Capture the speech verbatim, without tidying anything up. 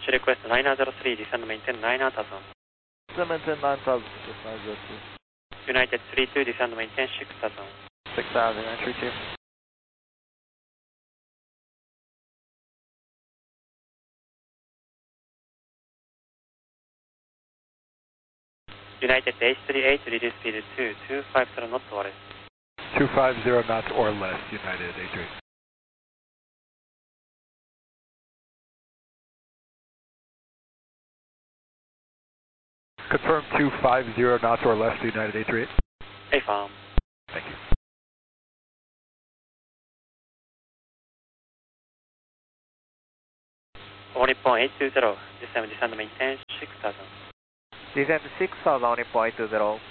request nine zero three, descend maintain nine thousand. Maintain nine thousand, just nine zero three. United three two, descend maintain six thousand. six thousand, nine three two. United H three eight, reduce speed to two five zero knots or less. two five zero knots or less, United H three. Confirm two five zero knots or less to United eight three eight. A farm. Thank you. One point eight two zero, descend, descend maintain six thousand. Descend six thousand, one point two zero.